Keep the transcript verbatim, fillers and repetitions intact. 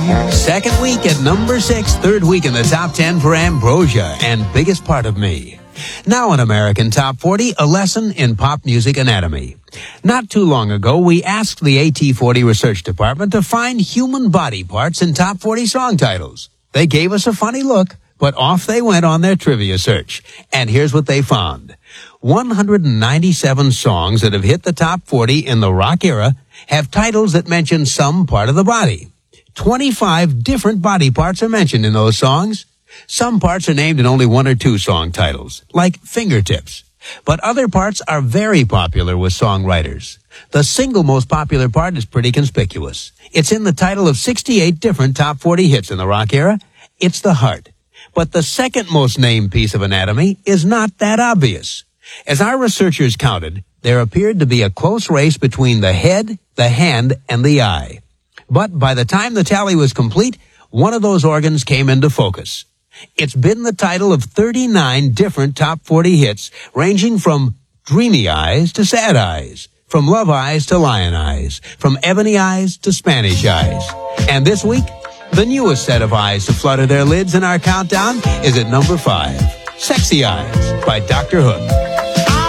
Second week at number six, third week in the top ten for Ambrosia and Biggest Part of Me. Now in American Top forty, a lesson in pop music anatomy. Not too long ago, we asked the A T forty Research Department to find human body parts in top forty song titles. They gave us a funny look, but off they went on their trivia search. And here's what they found. one hundred ninety-seven songs that have hit the top forty in the rock era have titles that mention some part of the body. twenty-five different body parts are mentioned in those songs. Some parts are named in only one or two song titles, like fingertips. But other parts are very popular with songwriters. The single most popular part is pretty conspicuous. It's in the title of sixty-eight different top forty hits in the rock era. It's the heart. But the second most named piece of anatomy is not that obvious. As our researchers counted, there appeared to be a close race between the head, the hand, and the eye. But by the time the tally was complete, one of those organs came into focus. It's been the title of thirty-nine different top forty hits, ranging from Dreamy Eyes to Sad Eyes, from Love Eyes to Lion Eyes, from Ebony Eyes to Spanish Eyes. And this week, the newest set of eyes to flutter their lids in our countdown is at number five, Sexy Eyes by Doctor Hook.